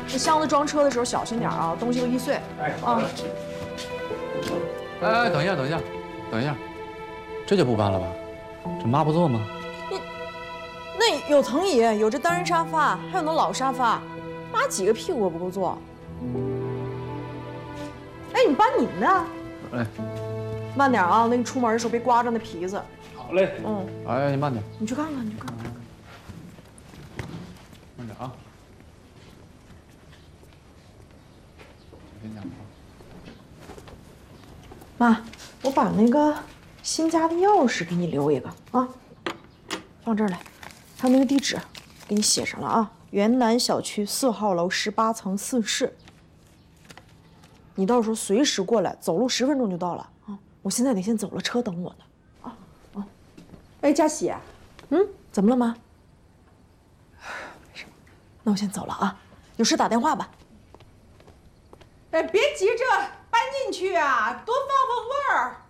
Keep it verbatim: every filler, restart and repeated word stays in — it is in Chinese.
这箱子装车的时候小心点啊，东西都易碎。 哎， 啊。 哎哎，等一下，等一下，等一下，这就不搬了吧？这妈不坐吗？ 那有藤椅，有这单人沙发，还有那老沙发，妈几个屁股不够坐。哎，你搬你们的。 哎， 慢点啊，那个出门的时候别刮着那皮子。 好嘞。 嗯。 哎，你慢点。 你去看看，你去看看。 慢点啊。别讲话。 妈，我把那个新家的钥匙给你留一个啊，放这儿来，还有那个地址，给你写上了啊，原南小区四号楼十八层四室。你到时候随时过来，走路十分钟就到了啊。我现在得先走了，车等我呢。啊啊！ 哎，佳喜， 嗯，怎么了妈？没事，那我先走了啊，有事打电话吧。 哎，别急着搬进去啊，多放放味儿。